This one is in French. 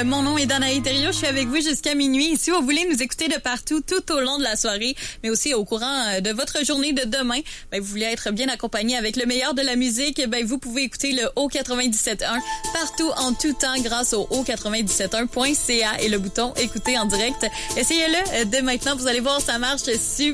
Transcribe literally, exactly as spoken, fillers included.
Euh, mon nom est Danaï Thériault. Je suis avec vous jusqu'à minuit. Et si vous voulez nous écouter de partout, tout au long de la soirée, mais aussi au courant de votre journée de demain, ben, vous voulez être bien accompagné avec le meilleur de la musique, ben, vous pouvez écouter le O quatre-vingt-dix-sept un partout en tout temps grâce au o quatre-vingt-dix-sept un point c a et le bouton écouter en direct. Essayez-le dès maintenant. Vous allez voir, ça marche super.